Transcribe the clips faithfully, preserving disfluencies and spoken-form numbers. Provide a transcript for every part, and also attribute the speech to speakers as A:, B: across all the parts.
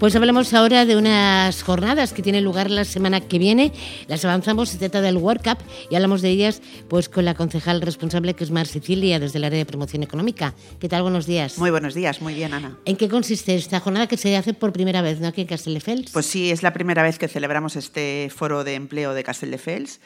A: Pues hablamos ahora de unas jornadas que tienen lugar la semana que viene. Las avanzamos, se trata del World Cup y hablamos de ellas pues con la concejal responsable, que es Mar Sicilia, desde el área de promoción económica. ¿Qué tal? Buenos días.
B: Muy buenos días, muy bien, Ana.
A: ¿En qué consiste esta jornada que se hace por primera vez, ¿no?, aquí en Castelldefels?
B: Pues sí, es la primera vez que celebramos este foro de empleo de Castelldefels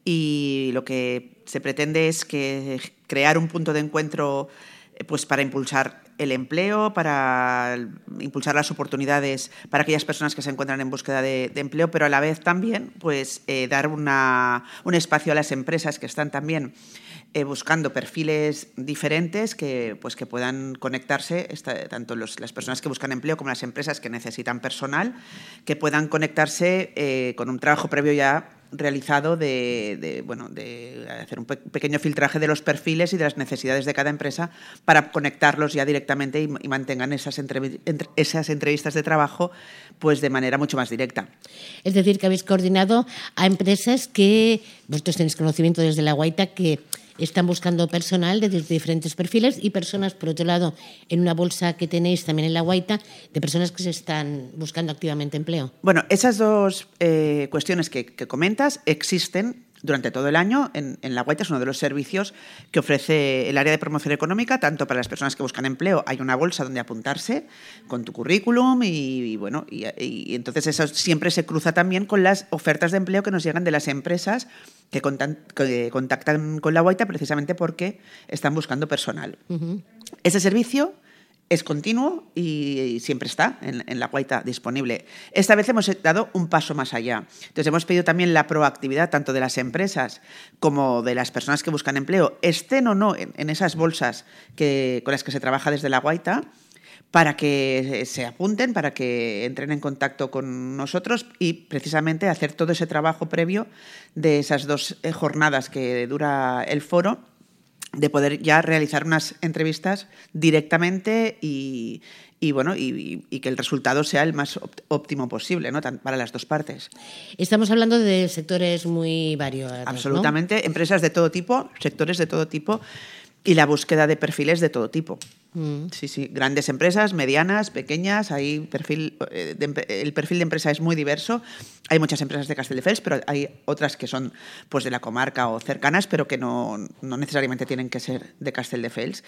B: y lo que se pretende es que crear un punto de encuentro pues para impulsar el empleo, para impulsar las oportunidades para aquellas personas que se encuentran en búsqueda de, de empleo, pero a la vez también pues eh, dar una, un espacio a las empresas que están también eh, buscando perfiles diferentes que, pues, que puedan conectarse, esta, tanto los, las personas que buscan empleo como las empresas que necesitan personal, que puedan conectarse eh, con un trabajo previo ya realizado de, de, bueno, de hacer un pe- pequeño filtraje de los perfiles y de las necesidades de cada empresa para conectarlos ya directamente y, y mantengan esas, entrev- entre, esas entrevistas de trabajo pues de manera mucho más directa.
A: Es decir, que habéis coordinado a empresas que vosotros tenéis conocimiento desde la Guaita que están buscando personal de diferentes perfiles y personas, por otro lado, en una bolsa que tenéis también en la Guaita, de personas que se están buscando activamente empleo.
B: Bueno, esas dos eh, cuestiones que, que comentas existen durante todo el año. En, en la Guaita es uno de los servicios que ofrece el área de promoción económica, tanto para las personas que buscan empleo. Hay una bolsa donde apuntarse con tu currículum y, y bueno, y, y entonces eso siempre se cruza también con las ofertas de empleo que nos llegan de las empresas que, contan, que contactan con la Guaita precisamente porque están buscando personal. Uh-huh. Ese servicio es continuo y siempre está en, en la Guaita disponible. Esta vez hemos dado un paso más allá. Entonces hemos pedido también la proactividad tanto de las empresas como de las personas que buscan empleo, estén o no en, en esas bolsas que, con las que se trabaja desde la Guaita, para que se apunten, para que entren en contacto con nosotros y precisamente hacer todo ese trabajo previo de esas dos jornadas que dura el foro, de poder ya realizar unas entrevistas directamente y, y bueno y, y que el resultado sea el más óptimo posible, ¿no?, para las dos partes.
A: Estamos hablando de sectores muy variados.
B: Absolutamente, ¿no? Empresas de todo tipo, sectores de todo tipo y la búsqueda de perfiles de todo tipo. Mm. Sí, sí, grandes empresas, medianas, pequeñas, hay perfil, de, el perfil de empresa es muy diverso. Hay muchas empresas de Castelldefels, pero hay otras que son pues de la comarca o cercanas, pero que no, no necesariamente tienen que ser de Castelldefels.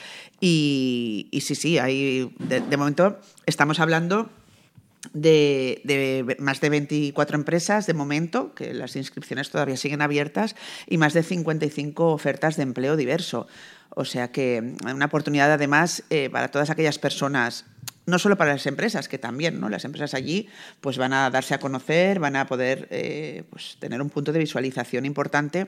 B: Y, y sí, sí, hay, de, de momento estamos hablando De, de más de veinticuatro empresas de momento, que las inscripciones todavía siguen abiertas, y más de cincuenta y cinco ofertas de empleo diverso. O sea que una oportunidad además eh, para todas aquellas personas, no solo para las empresas, que también, ¿no? Las empresas allí pues van a darse a conocer, van a poder eh, pues, tener un punto de visualización importante.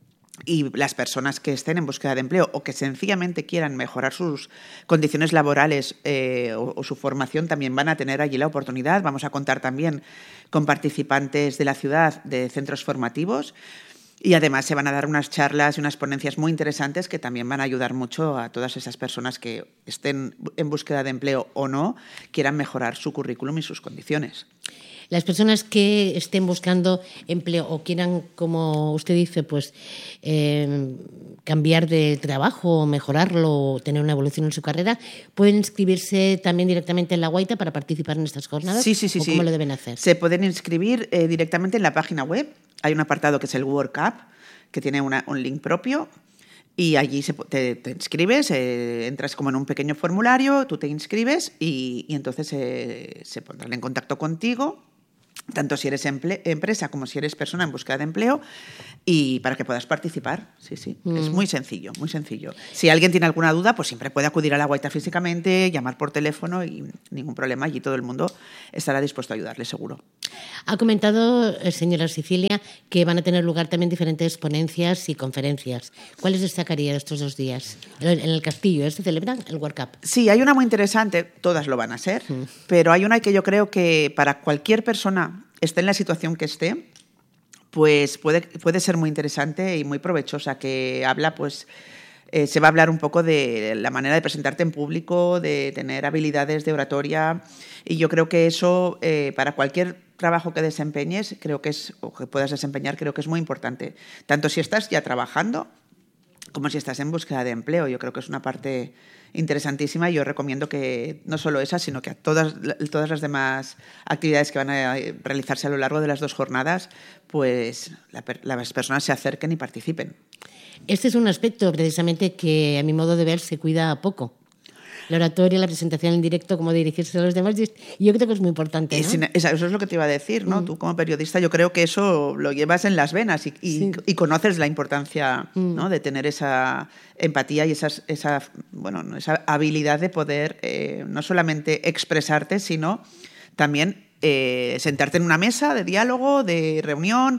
B: Y las personas que estén en búsqueda de empleo o que sencillamente quieran mejorar sus condiciones laborales eh, o, o su formación también van a tener allí la oportunidad. Vamos a contar también con participantes de la ciudad de centros formativos y además se van a dar unas charlas y unas ponencias muy interesantes que también van a ayudar mucho a todas esas personas que estén en búsqueda de empleo o no, quieran mejorar su currículum y sus condiciones.
A: Las personas que estén buscando empleo o quieran, como usted dice, pues eh, cambiar de trabajo o mejorarlo o tener una evolución en su carrera, ¿pueden inscribirse también directamente en la Guaita para participar en estas jornadas?
B: Sí, sí, sí.
A: ¿O
B: sí.
A: cómo lo deben hacer?
B: Se pueden inscribir eh, directamente en la página web. Hay un apartado que es el World Cup, que tiene una, un link propio. Y allí se, te, te inscribes, eh, entras como en un pequeño formulario, tú te inscribes y, y entonces eh, se pondrán en contacto contigo, tanto si eres emple- empresa como si eres persona en búsqueda de empleo, y para que puedas participar. Sí, sí, mm. Es muy sencillo, muy sencillo. Si alguien tiene alguna duda, pues siempre puede acudir a la Guaita físicamente, llamar por teléfono y ningún problema. Allí todo el mundo estará dispuesto a ayudarle, seguro.
A: Ha comentado, señora Sicilia, que van a tener lugar también diferentes ponencias y conferencias. ¿Cuáles destacaría de estos dos días? En el Castillo, ¿eh? ¿Se celebra el World Cup?
B: Sí, hay una muy interesante, todas lo van a ser, mm. pero hay una que yo creo que para cualquier persona, esté en la situación que esté, pues puede, puede ser muy interesante y muy provechosa, que habla, pues, eh, se va a hablar un poco de la manera de presentarte en público, de tener habilidades de oratoria, y yo creo que eso, eh, para cualquier trabajo que desempeñes, creo que es, o que puedas desempeñar, creo que es muy importante. Tanto si estás ya trabajando, como si estás en búsqueda de empleo. Yo creo que es una parte interesantísima y yo recomiendo que no solo esa, sino que a todas, todas las demás actividades que van a realizarse a lo largo de las dos jornadas, pues la, las personas se acerquen y participen.
A: Este es un aspecto precisamente que a mi modo de ver se cuida poco. La oratoria, la presentación en directo, cómo dirigirse a los demás, yo creo que es muy importante, ¿no?
B: Eso es lo que te iba a decir, ¿no? Mm. Tú como periodista yo creo que eso lo llevas en las venas y, y, sí. y conoces la importancia, mm. ¿no? de tener esa empatía y esas, esa, bueno, esa habilidad de poder eh, no solamente expresarte, sino también eh, sentarte en una mesa de diálogo, de reunión.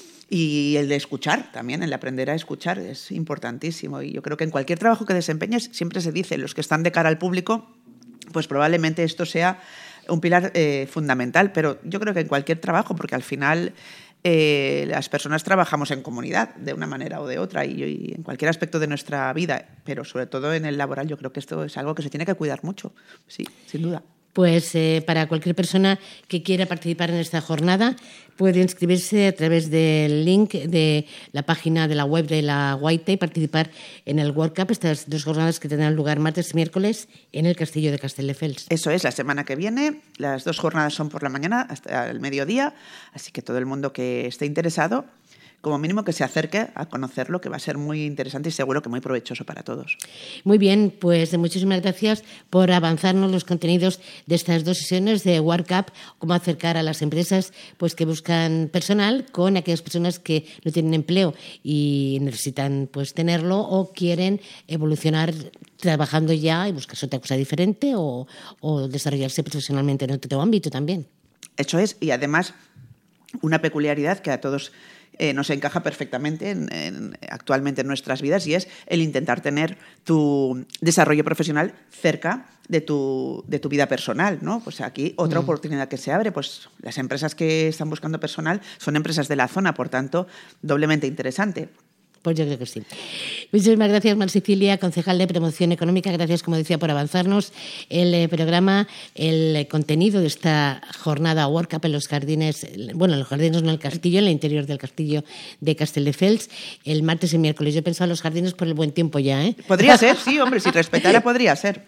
B: Y el de escuchar también, el de aprender a escuchar es importantísimo. Y yo creo que en cualquier trabajo que desempeñes siempre se dice, los que están de cara al público, pues probablemente esto sea un pilar eh, fundamental. Pero yo creo que en cualquier trabajo, porque al final eh, las personas trabajamos en comunidad de una manera o de otra y, y en cualquier aspecto de nuestra vida, pero sobre todo en el laboral, yo creo que esto es algo que se tiene que cuidar mucho, sí, sin duda.
A: Pues eh, para cualquier persona que quiera participar en esta jornada puede inscribirse a través del link de la página de la web de la Guaita y participar en el World Cup, estas dos jornadas que tendrán lugar martes y miércoles en el Castillo de Castelldefels.
B: Eso es, la semana que viene. Las dos jornadas son por la mañana hasta el mediodía, así que todo el mundo que esté interesado, como mínimo que se acerque a conocerlo, que va a ser muy interesante y seguro que muy provechoso para todos.
A: Muy bien, pues muchísimas gracias por avanzarnos los contenidos de estas dos sesiones de World Cup, cómo acercar a las empresas pues que buscan personal con aquellas personas que no tienen empleo y necesitan pues tenerlo o quieren evolucionar trabajando ya y buscarse otra cosa diferente o, o desarrollarse profesionalmente en otro ámbito también.
B: Eso es, y además una peculiaridad que a todos Eh, nos encaja perfectamente en, en, actualmente en nuestras vidas y es el intentar tener tu desarrollo profesional cerca de tu, de tu vida personal, ¿no? Pues aquí otra mm. oportunidad que se abre, pues las empresas que están buscando personal son empresas de la zona, por tanto, doblemente interesante.
A: Pues yo creo que sí. Muchísimas gracias, Mar Sicilia, concejal de Promoción Económica. Gracias, como decía, por avanzarnos el eh, programa, el eh, contenido de esta jornada World Cup en los jardines, bueno, en los jardines no, en el castillo, en el interior del castillo de Castelldefels, el martes y miércoles. Yo he pensado en los jardines por el buen tiempo ya, ¿eh?
B: Podría ser, sí, hombre, si respetara podría ser.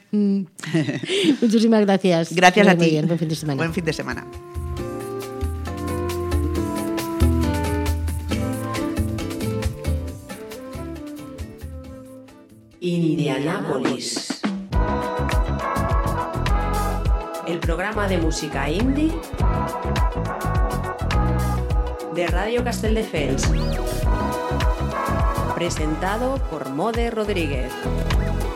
A: Muchísimas gracias.
B: Gracias a ti.
A: Bien. Buen fin de semana.
B: Buen fin de semana.
C: Indianápolis. El programa de música indie de Radio Castelldefels. Presentado por Mode Rodríguez.